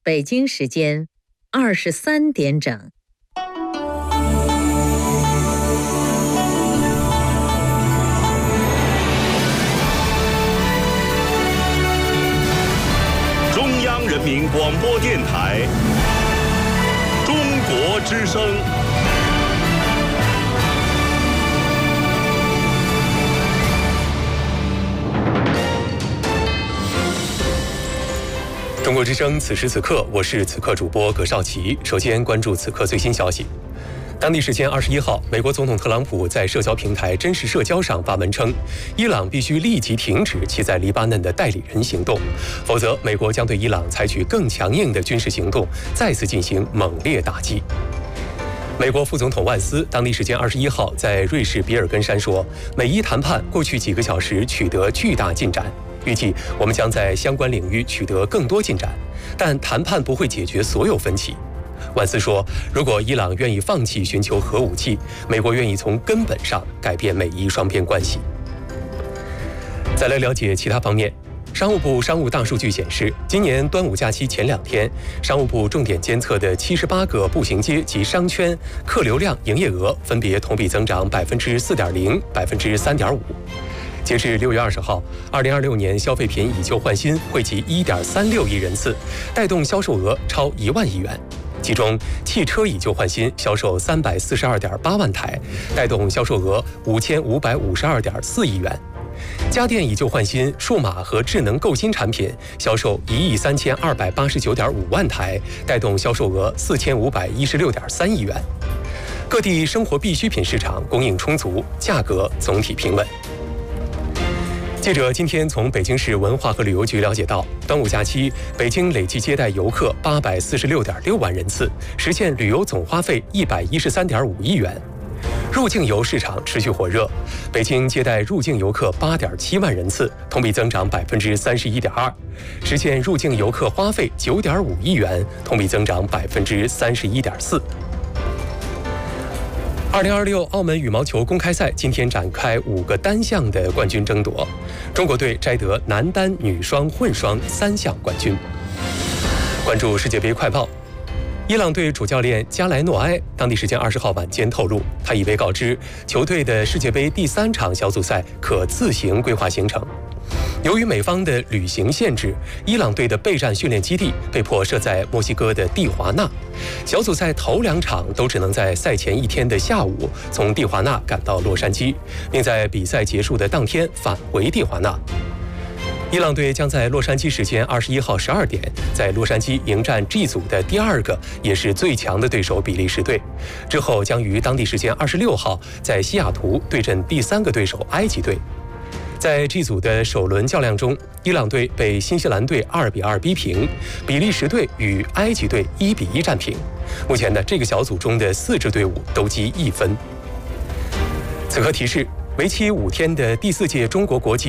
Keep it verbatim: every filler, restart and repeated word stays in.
北京时间二十三点整。 中央人民广播电台中国之声。 中国之声，此时此刻，我是此刻主播葛少奇。首先关注此刻最新消息。当地时间二十一号，美国总统特朗普在社交平台真实社交上发文称，伊朗必须立即停止其在黎巴嫩的代理人行动，否则美国将对伊朗采取更强硬的军事行动，再次进行猛烈打击。美国副总统万斯当地时间二十一号在瑞士比尔根山说，美伊谈判过去几个小时取得巨大进展。预计我们将在相关领域取得更多进展，但谈判不会解决所有分歧。万斯说，如果伊朗愿意放弃寻求核武器，美国愿意从根本上改变美伊双边关系。再来了解其他方面。商务部商务大数据显示，今年端午假期前两天，商务部重点监测的七十八个步行街及商圈客流量营业额分别同比增长百分之四点零、百分之三点五。截至六月二十号，二零二六年消费品以旧换新惠及一点三六亿人次，带动销售额超一万亿元。其中，汽车以旧换新销售三百四十二点八万台，带动销售额五千五百五十二点四亿元。家电以旧换新、数码和智能购新产品销售一亿三千二百八十九点五万台，带动销售额四千五百一十六点三亿元。各地生活必需品市场供应充足，价格总体平稳。记者今天从北京市文化和旅游局了解到，端午假期，北京累计接待游客八百四十六点六万人次，实现旅游总花费一百一十三点五亿元。入境游市场持续火热，北京接待入境游客八点七万人次，同比增长百分之三十一点二，实现入境游客花费九点五亿元，同比增长百分之三十一点四。二零二六澳门羽毛球公开赛今天展开五个单项的冠军争夺，中国队摘得男单、女双、混双三项冠军。关注世界杯快报。伊朗队主教练加莱诺埃当地时间二十号晚间透露，他已被告知球队的世界杯第三场小组赛可自行规划行程。由于美方的旅行限制，伊朗队的备战训练基地被迫设在墨西哥的蒂华纳，小组赛头两场都只能在赛前一天的下午从蒂华纳赶到洛杉矶，并在比赛结束的当天返回蒂华纳。伊朗队将在洛杉矶时间二十一号十二点，在洛杉矶迎战 G 组的第二个也是最强的对手比利时队，之后将于当地时间二十六号在西雅图对阵第三个对手埃及队。在 G 组的首轮较量中，伊朗队被新西兰队二比二逼平，比利时队与埃及队一比一战平。目前呢，这个小组中的四支队伍都积一分。此刻提示，为期五天的第四届中国国际